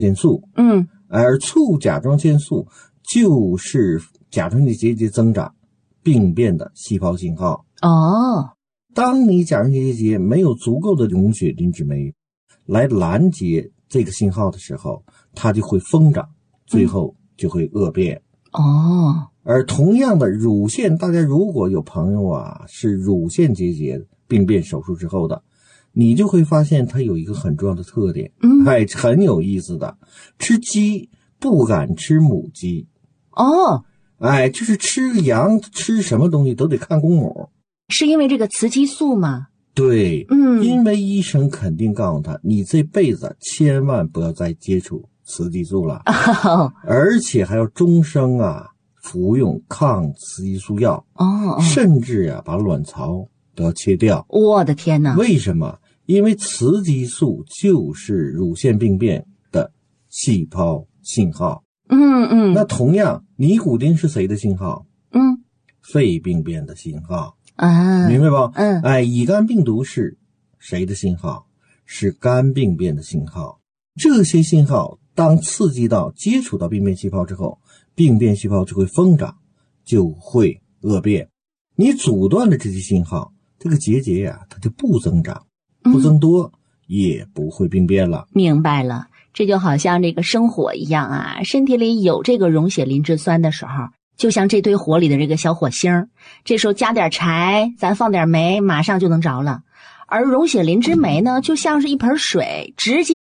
间素，而促甲状腺素就是甲状腺结节增长病变的细胞信号。当你甲状腺结节没有足够的溶血磷脂酶来拦截这个信号的时候，它就会疯长，最后就会恶变。而同样的乳腺，大家如果有朋友啊是乳腺结节病变手术之后的，你就会发现它有一个很重要的特点，很有意思的，吃鸡不敢吃母鸡。就是吃羊吃什么东西都得看公母。 是因为这个雌激素吗？ 对，因为医生肯定告诉他，你这辈子千万不要再接触雌激素了，而且还要终生啊服用抗雌激素药，甚至啊把卵巢都要切掉。 我的天哪！ 为什么？因为雌激素就是乳腺病变的细胞信号。那同样，尼古丁是谁的信号？肺病变的信号。明白吧？乙肝病毒是谁的信号？是肝病变的信号。这些信号当刺激到接触到病变细胞之后，病变细胞就会疯长，就会恶变。你阻断了这些信号，这个结节呀，它就不增长，不增多，也不会病变了。 明白了，这就好像这个生火一样啊，身体里有这个溶血磷脂酸的时候，就像这堆火里的这个小火星，这时候加点柴，咱放点煤，马上就能着了。而溶血磷脂酶呢，就像是一盆水，直接